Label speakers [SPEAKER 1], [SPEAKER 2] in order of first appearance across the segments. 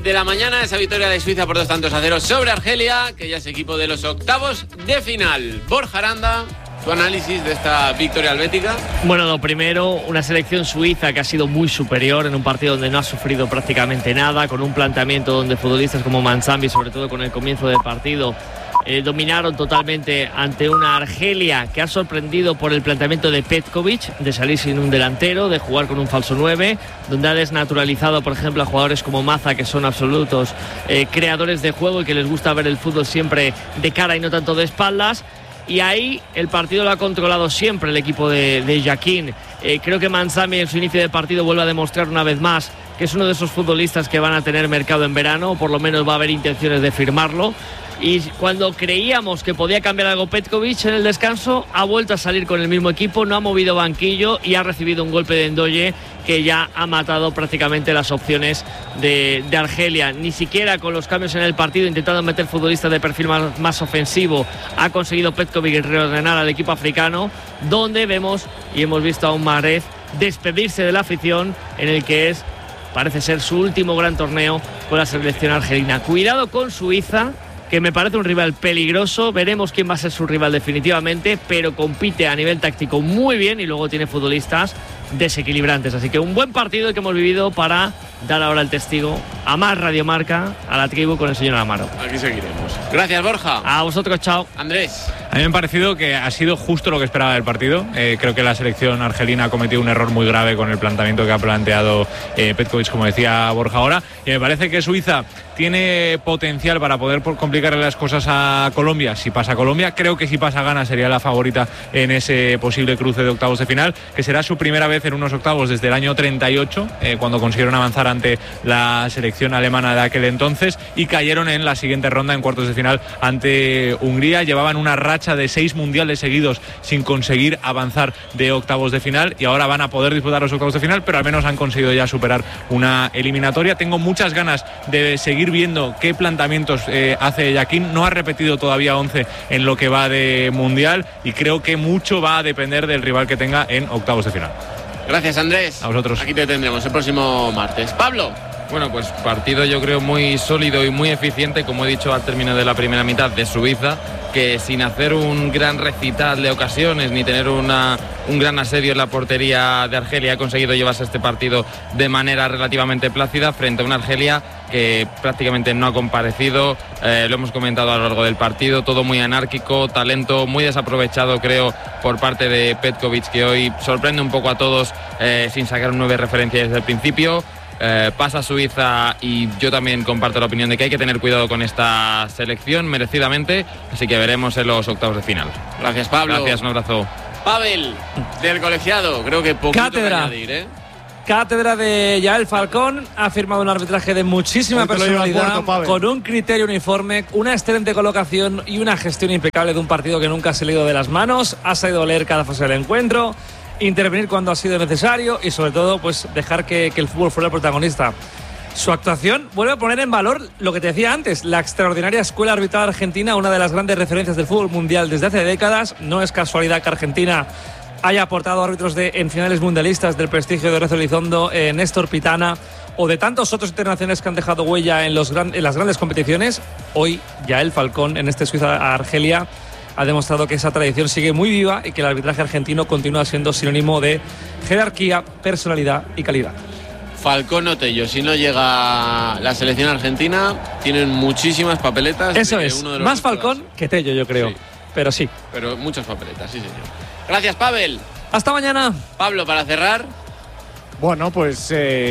[SPEAKER 1] de la mañana, esa victoria de Suiza por 2-0 sobre Argelia, que ya es equipo de los octavos de final. Borja Aranda, tu análisis de esta victoria helvética.
[SPEAKER 2] Bueno, lo primero, una selección suiza que ha sido muy superior en un partido donde no ha sufrido prácticamente nada, con un planteamiento donde futbolistas como Manzambi, sobre todo con el comienzo del partido, dominaron totalmente ante una Argelia que ha sorprendido por el planteamiento de Petkovic, de salir sin un delantero, de jugar con un falso 9, donde ha desnaturalizado, por ejemplo, a jugadores como Maza, que son absolutos creadores de juego y que les gusta ver el fútbol siempre de cara y no tanto de espaldas. Y ahí el partido lo ha controlado siempre el equipo de Jaquín. Creo que Manzambi en su inicio de partido vuelve a demostrar una vez más que es uno de esos futbolistas que van a tener mercado en verano, o por lo menos va a haber intenciones de firmarlo. Y cuando creíamos que podía cambiar algo Petkovic en el descanso, ha vuelto a salir con el mismo equipo, no ha movido banquillo y ha recibido un golpe de Ndoye que ya ha matado prácticamente las opciones de Argelia. Ni siquiera con los cambios en el partido, intentando meter futbolistas de perfil más ofensivo, ha conseguido Petkovic reordenar al equipo africano, donde vemos y hemos visto a un Mahrez despedirse de la afición en el que parece ser su último gran torneo con la selección argelina. Cuidado con Suiza, que me parece un rival peligroso. Veremos quién va a ser su rival definitivamente, pero compite a nivel táctico muy bien y luego tiene futbolistas desequilibrantes. Así que un buen partido que hemos vivido para dar ahora el testigo a más Radiomarca, a la tribu con el señor Amaro.
[SPEAKER 1] Aquí seguiremos. Gracias, Borja.
[SPEAKER 2] A vosotros, chao.
[SPEAKER 1] Andrés.
[SPEAKER 3] A mí me ha parecido que ha sido justo lo que esperaba del partido. Creo que la selección argelina ha cometido un error muy grave con el planteamiento que ha planteado Petkovic, como decía Borja ahora. Y me parece que Suiza tiene potencial para poder complicarle las cosas a Colombia. Si pasa Colombia, creo que si pasa Ghana sería la favorita en ese posible cruce de octavos de final, que será su primera vez en unos octavos desde el año 38, cuando consiguieron avanzar ante la selección alemana de aquel entonces y cayeron en la siguiente ronda en cuartos de final ante Hungría. Llevaban una racha de 6 mundiales seguidos sin conseguir avanzar de octavos de final y ahora van a poder disputar los octavos de final, pero al menos han conseguido ya superar una eliminatoria. Tengo muchas ganas de seguir viendo qué planteamientos hace Jaquín. No ha repetido todavía 11 en lo que va de mundial y creo que mucho va a depender del rival que tenga en octavos de final.
[SPEAKER 1] Gracias, Andrés.
[SPEAKER 3] A vosotros.
[SPEAKER 1] Aquí te tendremos el próximo martes. Pablo.
[SPEAKER 4] Bueno, pues partido yo creo muy sólido y muy eficiente, como he dicho al término de la primera mitad, de Suiza, que sin hacer un gran recital de ocasiones ni tener un gran asedio en la portería de Argelia, ha conseguido llevarse este partido de manera relativamente plácida frente a una Argelia que prácticamente no ha comparecido. Lo hemos comentado a lo largo del partido, todo muy anárquico, talento muy desaprovechado, creo, por parte de Petkovic, que hoy sorprende un poco a todos sin sacar un 9 referencia desde el principio. Pasa Suiza y yo también comparto la opinión de que hay que tener cuidado con esta selección merecidamente, así que veremos en los octavos de final.
[SPEAKER 1] Gracias, Pablo.
[SPEAKER 4] Gracias, un abrazo.
[SPEAKER 1] Pavel, del colegiado, creo que poquito que añadir,
[SPEAKER 5] Cátedra de Yael Falcón, ha firmado un arbitraje de muchísima personalidad, con un criterio uniforme, una excelente colocación y una gestión impecable de un partido que nunca se le ha ido de las manos. Ha sabido leer cada fase del encuentro, intervenir cuando ha sido necesario y sobre todo pues dejar que el fútbol fuera el protagonista. Su actuación vuelve a poner en valor lo que te decía antes, la extraordinaria escuela arbitral argentina, una de las grandes referencias del fútbol mundial desde hace décadas. No es casualidad que Argentina haya aportado árbitros en finales mundialistas del prestigio de Horacio Elizondo, Néstor Pitana o de tantos otros internacionales que han dejado huella en las grandes competiciones. Hoy Yael Falcón en este Suiza-Argelia ha demostrado que esa tradición sigue muy viva y que el arbitraje argentino continúa siendo sinónimo de jerarquía, personalidad y calidad.
[SPEAKER 1] Falcón o Tello, si no llega la selección argentina, tienen muchísimas papeletas.
[SPEAKER 5] Eso es, más Falcón que Tello, yo creo. Sí. Pero sí.
[SPEAKER 1] Pero muchas papeletas, sí, señor. Gracias, Pavel.
[SPEAKER 5] Hasta mañana.
[SPEAKER 1] Pablo, para cerrar.
[SPEAKER 6] Bueno, pues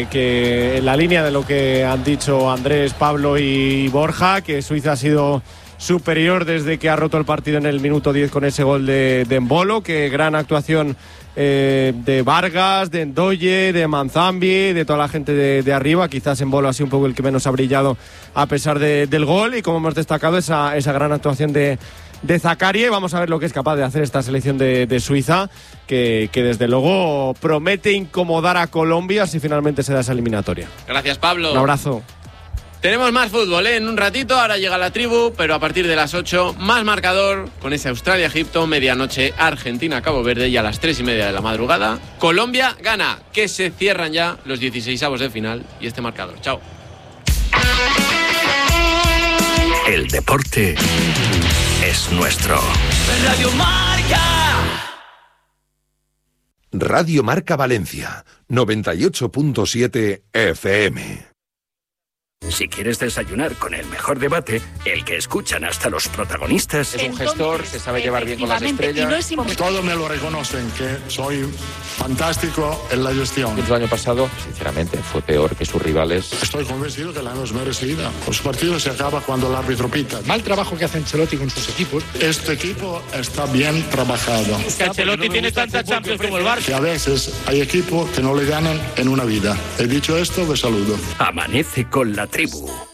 [SPEAKER 6] que en la línea de lo que han dicho Andrés, Pablo y Borja, que Suiza ha sido superior desde que ha roto el partido en el minuto 10 con ese gol de Embolo, que gran actuación de Vargas, de Ndoye, de Manzambi, de toda la gente de arriba. Quizás Embolo ha sido un poco el que menos ha brillado a pesar del gol, y como hemos destacado esa gran actuación de Zakaria. Vamos a ver lo que es capaz de hacer esta selección de Suiza, que desde luego promete incomodar a Colombia si finalmente se da esa eliminatoria.
[SPEAKER 1] Gracias, Pablo.
[SPEAKER 6] Un abrazo.
[SPEAKER 1] Tenemos más fútbol, en un ratito, ahora llega la tribu, pero a partir de las 8, más marcador, con ese Australia-Egipto, medianoche Argentina-Cabo Verde, y a las 3:30 de la madrugada, Colombia-Ghana, que se cierran ya los 16avos de final y este marcador. Chao.
[SPEAKER 7] El deporte es nuestro.
[SPEAKER 8] Radio Marca.
[SPEAKER 9] Radio Marca Valencia, 98.7 FM.
[SPEAKER 7] Si quieres desayunar con el mejor debate, el que escuchan hasta los protagonistas.
[SPEAKER 10] Es un gestor que sabe llevar bien con las estrellas.
[SPEAKER 11] Todos me lo reconocen, que soy fantástico en la gestión.
[SPEAKER 10] El año pasado, sinceramente, fue peor que sus rivales.
[SPEAKER 11] Estoy convencido que la no es merecida. Los partidos se acaban cuando el árbitro pita.
[SPEAKER 12] Mal trabajo que hace Ancelotti con sus equipos.
[SPEAKER 11] Este equipo está bien trabajado.
[SPEAKER 13] Es que Ancelotti tiene tantas Champions como el Barça.
[SPEAKER 11] Que a veces hay equipos que no le ganan en una vida. He dicho esto, les saludo.
[SPEAKER 7] Amanece con la tribu.